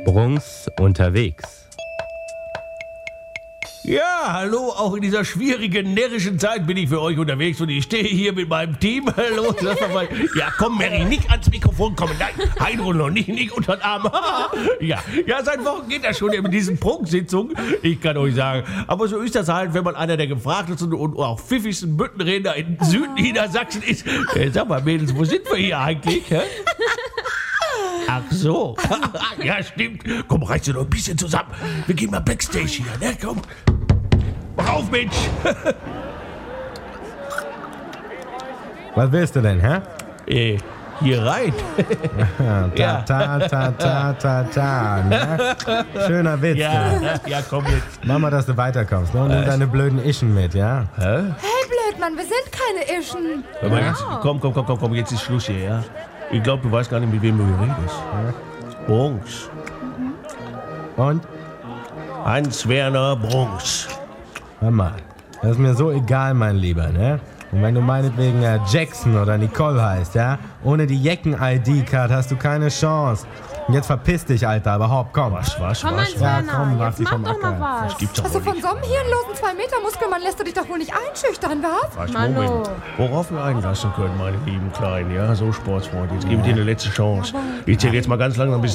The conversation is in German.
Brunks unterwegs. Ja, hallo, auch in dieser schwierigen, närrischen Zeit bin ich für euch unterwegs und ich stehe hier mit meinem Team. Hallo, lass doch mal. Ja, komm, Mary, nicht ans Mikrofon kommen. Nein, Heidrun noch nicht unter den Arm. Ja, seit Wochen geht das schon in diesen Prunksitzungen. Ich kann euch sagen. Aber so ist das halt, wenn man einer der gefragtesten und auch pfiffigsten Büttenredner in Südniedersachsen ist. Sag mal, Mädels, wo sind wir hier eigentlich? Hä? Ach so. Ja, stimmt. Komm, reiß dir noch ein bisschen zusammen. Wir gehen mal Backstage hier, ne? Komm. Mach auf, Mensch. Was willst du denn, hä? Hier rein. Ne? Schöner Witz. Ja, komm jetzt. Mach mal, dass du weiterkommst. Ne? Und nimm deine blöden Ischen mit, ja? Hey, Blödmann, wir sind keine Ischen. Hör mal, jetzt, komm, jetzt ist Schluss hier, ja? Ich glaube, du weißt gar nicht, mit wem du hier redest. Brunks. Und? Hans-Werner Brunks. Hör mal, das ist mir so egal, mein Lieber, ne? Und wenn du meinetwegen Jackson oder Nicole heißt, ja? Ohne die Jecken-ID-Card hast du keine Chance. Und jetzt verpiss dich, Alter, aber hopp, komm. Was? Komm, Ja, komm, mach jetzt dich mach vom doch mal Acker. was. Gibt's doch Also wohl von nicht. so einem hirnlosen 2-Meter-Muskelmann lässt du dich doch wohl nicht einschüchtern, was? Was, Mano. Moment. Worauf wir einlassen können, meine lieben Kleinen, ja? So, Sportsfreunde. Jetzt gebe ich dir eine letzte Chance. Ich zähle jetzt mal ganz langsam bis